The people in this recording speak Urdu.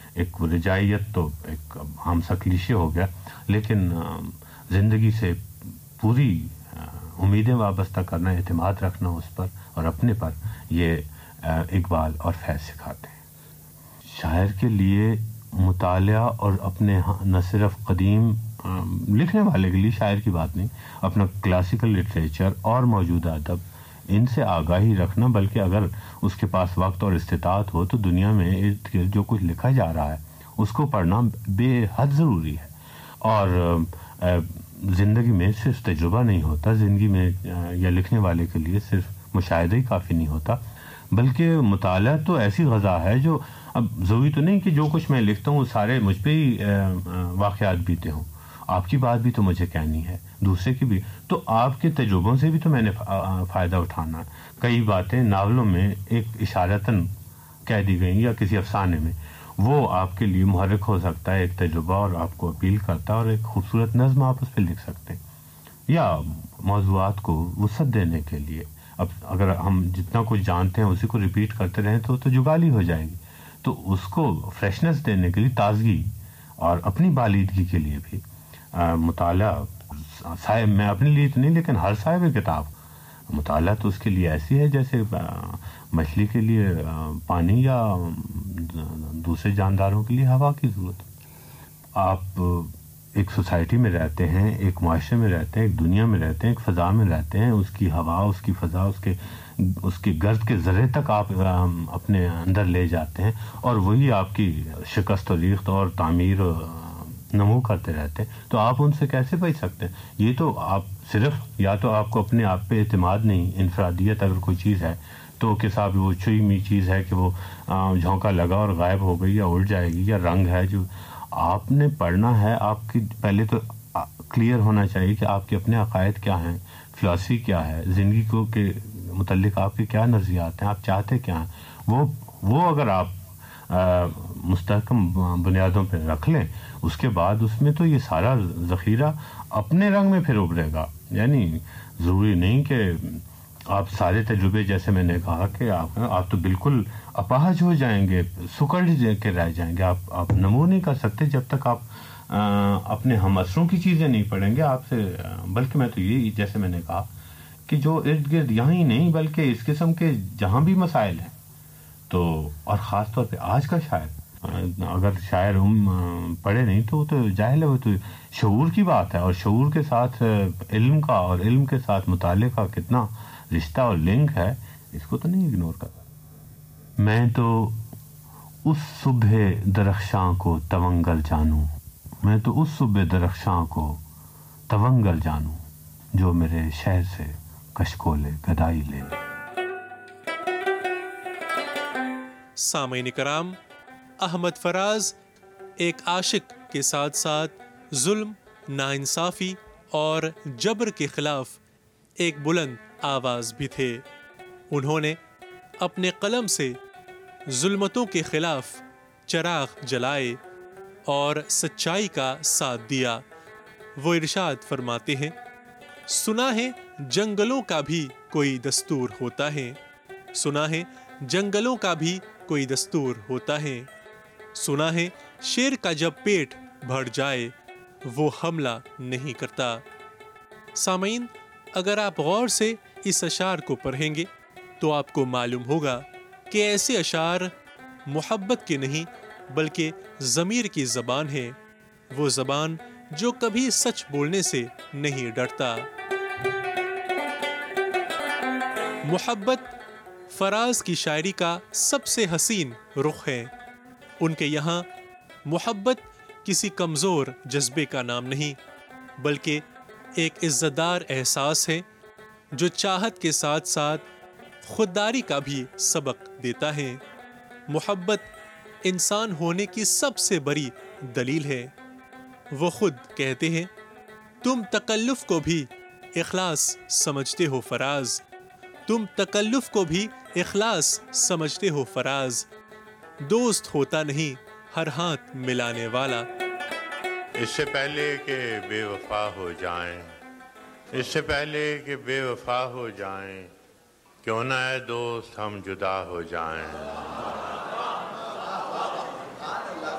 ایک رجائیت تو ایک عام سا کلیشے ہو گیا، لیکن زندگی سے پوری امیدیں وابستہ کرنا، اعتماد رکھنا اس پر اور اپنے پر، یہ اقبال اور فیض سکھاتے ہیں۔ شاعر کے لیے مطالعہ اور اپنے نہ صرف قدیم لکھنے والے کے لیے شاعر کی بات نہیں، اپنا کلاسیکل لٹریچر اور موجودہ ادب، ان سے آگاہی رکھنا، بلکہ اگر اس کے پاس وقت اور استطاعت ہو تو دنیا میں ارد گرد جو کچھ لکھا جا رہا ہے اس کو پڑھنا بے حد ضروری ہے۔ اور زندگی میں صرف تجربہ نہیں ہوتا، زندگی میں یا لکھنے والے کے لیے صرف مشاہدہ ہی کافی نہیں ہوتا، بلکہ مطالعہ تو ایسی غذا ہے جو، اب ضروری تو نہیں کہ جو کچھ میں لکھتا ہوں وہ سارے مجھ پہ ہی واقعات بیتے ہوں، آپ کی بات بھی تو مجھے کہنی ہے، دوسرے کی بھی، تو آپ کے تجربوں سے بھی تو میں نے فائدہ اٹھانا ہے۔ کئی باتیں ناولوں میں ایک اشارتاً کہہ دی گئی یا کسی افسانے میں، وہ آپ کے لیے محرک ہو سکتا ہے، ایک تجربہ، اور آپ کو اپیل کرتا ہے، اور ایک خوبصورت نظم آپ اس پہ لکھ سکتے ہیں، یا موضوعات کو وسعت دینے کے لیے۔ اب اگر ہم جتنا کچھ جانتے ہیں اسی کو ریپیٹ کرتے رہیں تو جگالی ہو جائے گی، تو اس کو فریشنس دینے کے لیے، تازگی اور اپنی بالیدگی کے لیے بھی مطالعہ، صاحب میں اپنے لیے تو نہیں لیکن ہر صاحب کتاب، مطالعہ تو اس کے لیے ایسی ہے جیسے مچھلی کے لیے پانی یا دوسرے جانداروں کے لیے ہوا کی ضرورت۔ آپ ایک سوسائٹی میں رہتے ہیں، ایک معاشرے میں رہتے ہیں، ایک دنیا میں رہتے ہیں، ایک فضا میں رہتے ہیں، اس کی ہوا، اس کی فضا، اس کے گرد کے ذرے تک آپ اپنے اندر لے جاتے ہیں، اور وہی آپ کی شکست و ریخت اور تعمیر نمو کرتے رہتے ہیں، تو آپ ان سے کیسے بچ سکتے ہیں؟ یہ تو آپ صرف، یا تو آپ کو اپنے آپ پہ اعتماد نہیں، انفرادیت اگر کوئی چیز ہے تو کہ صاحب وہ چھوئی ہوئی چیز ہے کہ وہ جھونکا لگا اور غائب ہو گئی یا اڑ جائے گی، یا رنگ ہے جو آپ نے پڑھنا ہے، آپ کی پہلے تو کلیئر ہونا چاہیے کہ آپ کے اپنے عقائد کیا ہیں، فلاسفی کیا ہے، زندگی کو کے متعلق آپ کے کیا نظریات ہیں، آپ چاہتے کیا ہیں، وہ اگر آپ مستحکم بنیادوں پہ رکھ لیں، اس کے بعد اس میں تو یہ سارا ذخیرہ اپنے رنگ میں پھر ابھرے گا۔ یعنی ضروری نہیں کہ آپ سارے تجربے، جیسے میں نے کہا کہ آپ تو بالکل اپاہج ہو جائیں گے، سکڑ کے رہ جائیں گے، آپ نمو نہیں کر سکتے جب تک آپ اپنے ہم عصروں کی چیزیں نہیں پڑھیں گے آپ سے۔ بلکہ میں تو یہ، جیسے میں نے کہا کہ جو ارد گرد یہاں ہی نہیں بلکہ اس قسم کے جہاں بھی مسائل ہیں، تو اور خاص طور پہ آج کا شاعر، اگر شاعر پڑھے نہیں تو وہ تو جاہل ہے، وہ تو شعور کی بات ہے، اور شعور کے ساتھ علم کا، اور علم کے ساتھ مطالعے کا کتنا رشتہ اور لنک ہے، اس کو تو نہیں اگنور کرتا۔ میں تو اس صبح درخشاں کو تونگل جانوں، میں تو اس صبح درخشاں کو تونگل جانوں، جو میرے شہر سے کشکول گدائی لے لے۔ سامعین کرام، احمد فراز ایک عاشق کے ساتھ ساتھ ظلم، ناانصافی اور جبر کے خلاف ایک بلند آواز بھی تھے۔ انہوں نے اپنے قلم سے ظلمتوں کے خلاف چراغ جلائے اور سچائی کا ساتھ دیا۔ وہ ارشاد فرماتے ہیں، سنا ہے جنگلوں کا بھی کوئی دستور ہوتا ہے، سنا ہے جنگلوں کا بھی کوئی دستور ہوتا ہے، سنا ہے شیر کا جب پیٹ بھر جائے وہ حملہ نہیں کرتا۔ سامعین، اگر آپ غور سے اس اشعار کو پڑھیں گے تو آپ کو معلوم ہوگا کہ ایسے اشعار محبت کے نہیں بلکہ ضمیر کی زبان ہے، وہ زبان جو کبھی سچ بولنے سے نہیں ڈرتا۔ محبت فراز کی شاعری کا سب سے حسین رخ ہے۔ ان کے یہاں محبت کسی کمزور جذبے کا نام نہیں بلکہ ایک عزت دار احساس ہے جو چاہت کے ساتھ ساتھ خودداری کا بھی سبق دیتا ہے۔ محبت انسان ہونے کی سب سے بڑی دلیل ہے۔ وہ خود کہتے ہیں، تم تکلف کو بھی اخلاص سمجھتے ہو فراز، تم تکلف کو بھی اخلاص سمجھتے ہو فراز، دوست ہوتا نہیں ہر ہاتھ ملانے والا۔ اس سے پہلے کہ بے وفا ہو جائیں، اس سے پہلے کہ بے وفا ہو جائیں، کیوں نہ اے دوست ہم جدا ہو جائیں۔